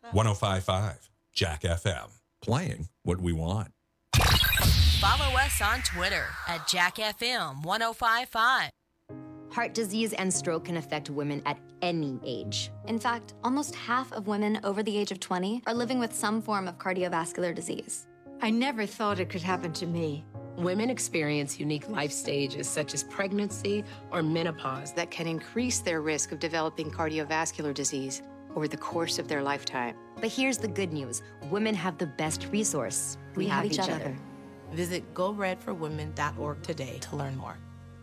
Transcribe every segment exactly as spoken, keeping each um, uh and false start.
one oh five point five Jack F M. Playing what we want. Follow us on Twitter at Jack F M one oh five point five. Heart disease and stroke can affect women at any age. In fact, almost half of women over the age of twenty are living with some form of cardiovascular disease. I never thought it could happen to me. Women experience unique life stages such as pregnancy or menopause that can increase their risk of developing cardiovascular disease over the course of their lifetime. But here's the good news. Women have the best resource. We, we have, have each other. other. Visit go red for women dot org today to learn more.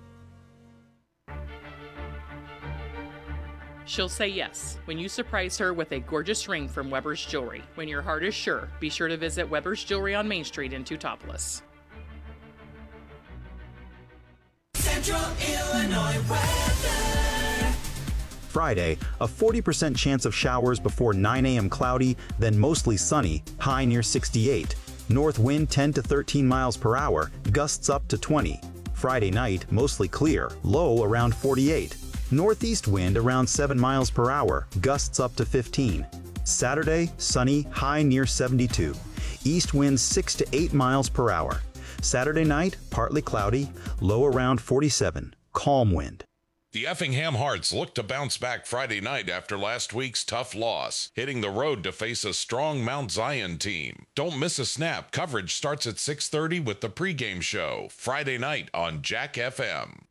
She'll say yes when you surprise her with a gorgeous ring from Weber's Jewelry. When your heart is sure, be sure to visit Weber's Jewelry on Main Street in Teutopolis. Central Illinois weather. Friday, a forty percent chance of showers before nine a.m. cloudy, then mostly sunny, high near sixty-eight. North wind ten to thirteen miles per hour, gusts up to twenty. Friday night, mostly clear, low around forty-eight. Northeast wind around seven miles per hour, gusts up to fifteen. Saturday, sunny, high near seventy-two. East winds six to eight miles per hour. Saturday night, partly cloudy, low around forty-seven. Calm wind. The Effingham Hearts look to bounce back Friday night after last week's tough loss, hitting the road to face a strong Mount Zion team. Don't miss a snap. Coverage starts at six thirty with the pregame show, Friday night on Jack F M.